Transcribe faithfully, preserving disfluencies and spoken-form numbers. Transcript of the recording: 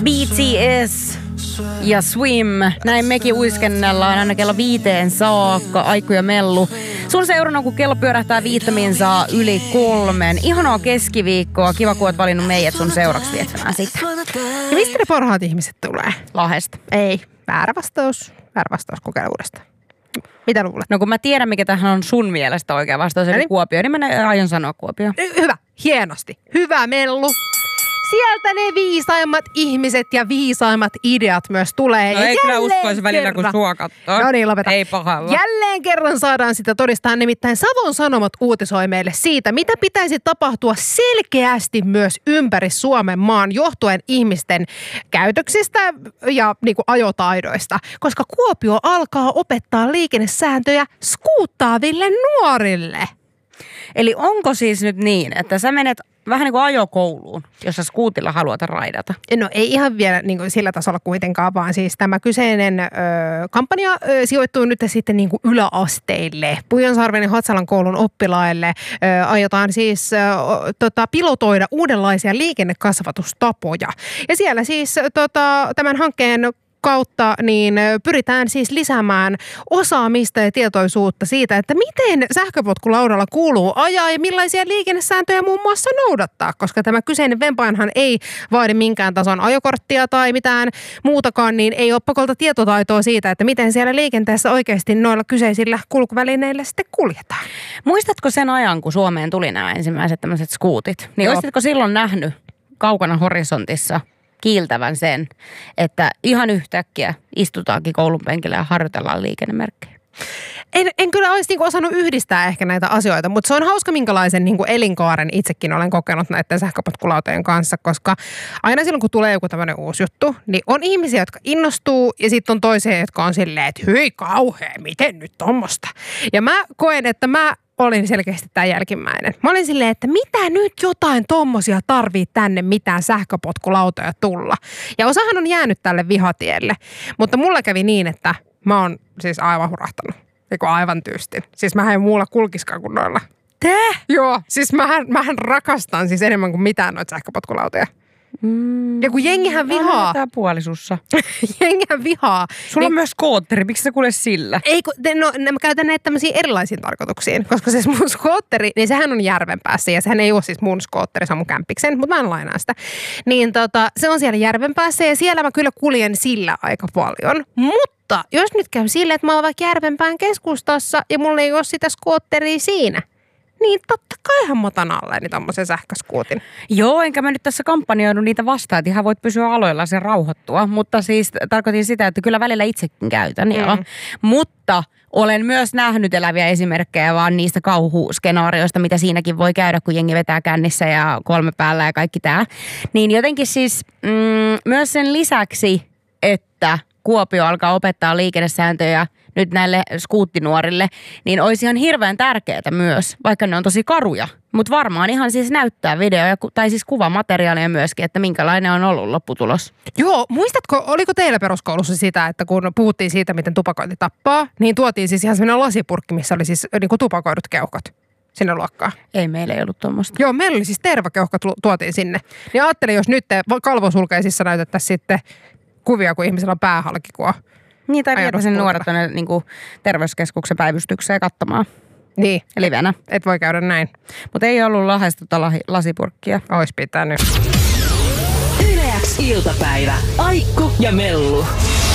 B T S ja Swim. Näin mekin uiskennellaan aina kello viiteen saakka. Aikku ja Mellu. Sun seurana, kun kello pyörähtää viittämiin saa yli kolmen. Ihanaa keskiviikkoa. Kiva, kun oot valinnut meidät sun seuraksi viettämään sitä. Ja mistä ne parhaat ihmiset tulee? Lahesta. Ei. Väärä vastaus. Väärä vastaus. Kokeile uudestaan. Mitä luulet? No kun mä tiedän, mikä tähän on sun mielestä oikea vastaus, eli Kuopio, niin mä aion sanoa Kuopio. Hyvä. Hienosti. Hyvä, Mellu. Sieltä ne viisaimmat ihmiset ja viisaimmat ideat myös tulee. No ei kyllä uskoisi välillä, kun sua katsoo. No niin, lopeta. Ei pahalla. Jälleen kerran saadaan sitä todistaa, nimittäin Savon Sanomat uutisoi meille siitä, mitä pitäisi tapahtua selkeästi myös ympäri Suomen maan johtuen ihmisten käytöksistä ja niin kuin ajotaidoista. Koska Kuopio alkaa opettaa liikennesääntöjä skuuttaaville nuorille. Eli onko siis nyt niin, että sä menet vähän niin kuin ajokouluun, jos sä skuutilla haluat raidata? No ei ihan vielä niin kuin sillä tasolla kuitenkaan, vaan siis tämä kyseinen ö, kampanja ö, sijoittuu nyt sitten niin kuin yläasteille. Pujansaarven ja Hatsalan koulun oppilaille ö, aiotaan siis ö, tota, pilotoida uudenlaisia liikennekasvatustapoja. Ja siellä siis tota, tämän hankkeen kautta niin pyritään siis lisäämään osaamista ja tietoisuutta siitä, että miten sähköpotkulaudalla kuuluu ajaa ja millaisia liikennesääntöjä muun muassa noudattaa, koska tämä kyseinen vempainhan ei vaadi minkään tason ajokorttia tai mitään muutakaan, niin ei ole pakolta tietotaitoa siitä, että miten siellä liikenteessä oikeasti noilla kyseisillä kulkuvälineillä sitten kuljetaan. Muistatko sen ajan, kun Suomeen tuli nämä ensimmäiset tämmöiset skuutit? Niin olisitko silloin nähnyt kaukana horisontissa kiiltävän sen, että ihan yhtäkkiä istutaankin koulun penkillä ja harjoitellaan liikennemerkkejä? En, en kyllä olisi niinku osannut yhdistää ehkä näitä asioita, mutta se on hauska, minkälaisen niinku elinkaaren itsekin olen kokenut näiden sähköpotkulautojen kanssa, koska aina silloin, kun tulee joku tämmöinen uusi juttu, niin on ihmisiä, jotka innostuu ja sitten on toisia, jotka on silleen, että hyi kauhea, miten nyt tommosta? Ja mä koen, että mä olin selkeästi tämä jälkimmäinen. Mä olin silleen, että mitä nyt jotain tommosia tarvii tänne mitään sähköpotkulautoja tulla. Ja osahan on jäänyt tälle vihatielle. Mutta mulla kävi niin, että mä oon siis aivan hurahtanut. Eiku aivan tyystin. Siis mähän ei muulla kulkiskaan kuin noilla. Tää? Joo, siis mähän, mähän rakastan siis enemmän kuin mitään noita sähköpotkulautoja. Mm, ja kun jengihän vihaa. Tää puolisussa. jengihän vihaa. Sulla niin, on myös skootteri, miksi sä kuule sillä? Ei, kun, no mä käytän näitä tämmöisiä erilaisiin tarkoituksiin, koska se mun skootteri, niin sehän on Järvenpäässä ja sehän ei ole siis mun skootteri, se on mun kämppiksen, mutta mä en lainaa sitä. Niin tota, se on siellä Järvenpäässä ja siellä mä kyllä kuljen sillä aika paljon, mutta jos nyt käy sille, että mä oon vaikka Järvenpään keskustassa ja mulla ei ole sitä skootteria siinä, niin totta kaihan mä otan alleeni tommosen sähköskuutin. Joo, enkä mä nyt tässä kampanjoinut niitä vastaan, että ihan voit pysyä aloilla sen rauhoittua. Mutta siis tarkoitin sitä, että kyllä välillä itsekin käytän, joo. Mm. Mutta olen myös nähnyt eläviä esimerkkejä vaan niistä kauhuskenaarioista, mitä siinäkin voi käydä, kun jengi vetää kännissä ja kolme päällä ja kaikki tää. Niin jotenkin siis mm, myös sen lisäksi, että Kuopio alkaa opettaa liikennesääntöjä nyt näille skuuttinuorille, niin olisi ihan hirveän tärkeää myös, vaikka ne on tosi karuja. Mutta varmaan ihan siis näyttää videoja tai siis kuvamateriaalia myöskin, että minkälainen on ollut lopputulos. Joo, muistatko, oliko teillä peruskoulussa sitä, että kun puhuttiin siitä, miten tupakointi tappaa, niin tuotiin siis ihan sellainen lasipurkki, missä oli siis niin kuin tupakoidut keuhkot sinne luokkaan? Ei, meillä ei ollut tuommoista. Joo, meillä oli siis tervakeuhkot tuotiin sinne. Niin ajattelin, jos nyt kalvosulkeisissa näytettäisiin sitten kuvia, kun ihmisellä on päähalkikua. Niin, tai viedä sen nuoret tuonne niin kuin terveyskeskuksen päivystykseen katsomaan. Niin. Livenä. Et voi käydä näin. Mutta ei ollut Lahdesta tota lasipurkkia. Ois pitänyt. Yle X iltapäivä. Aikku ja Mellu.